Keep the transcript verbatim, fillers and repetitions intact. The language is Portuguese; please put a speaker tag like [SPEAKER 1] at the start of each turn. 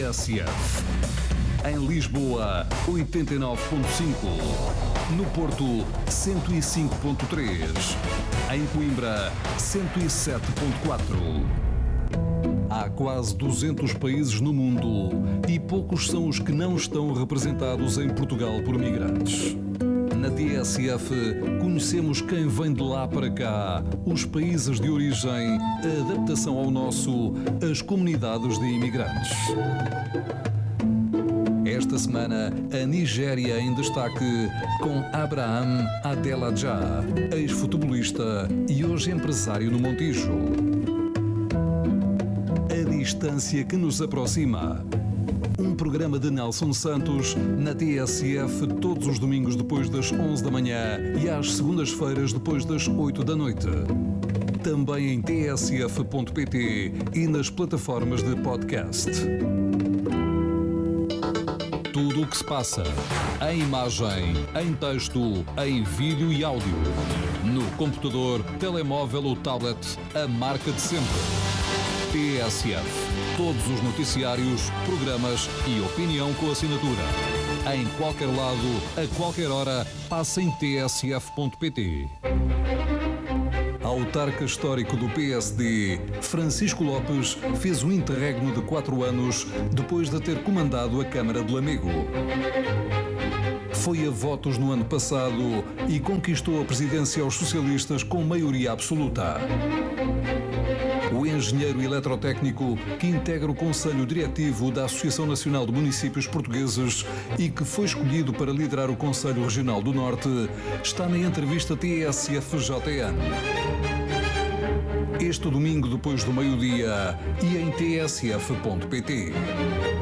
[SPEAKER 1] S F. Em Lisboa, oitenta e nove ponto cinco. No Porto, cento e cinco ponto três. Em Coimbra, cento e sete ponto quatro. Há quase duzentos países no mundo e poucos são os que não estão representados em Portugal por migrantes. Na T S F, conhecemos quem vem de lá para cá, os países de origem, a adaptação ao nosso, as comunidades de imigrantes. Esta semana, a Nigéria em destaque com Abraham Adelaja, ex-futebolista e hoje empresário no Montijo. A distância que nos aproxima. Um programa de Nelson Santos na T S F todos os domingos depois das onze da manhã e às segundas-feiras depois das oito da noite. Também em t s f ponto p t e nas plataformas de podcast. Tudo o que se passa, em imagem, em texto, em vídeo e áudio. No computador, telemóvel ou tablet, a marca de sempre. T S F. Todos os noticiários, programas e opinião com assinatura. Em qualquer lado, a qualquer hora, passa em t s f ponto p t. Autarca histórico do P S D, Francisco Lopes fez um interregno de quatro anos depois de ter comandado a Câmara de Lamego. Foi a votos no ano passado e conquistou a presidência aos socialistas com maioria absoluta. O engenheiro eletrotécnico que integra o Conselho Diretivo da Associação Nacional de Municípios Portugueses e que foi escolhido para liderar o Conselho Regional do Norte está na entrevista T S F J N. Este domingo depois do meio-dia e em t s f ponto p t.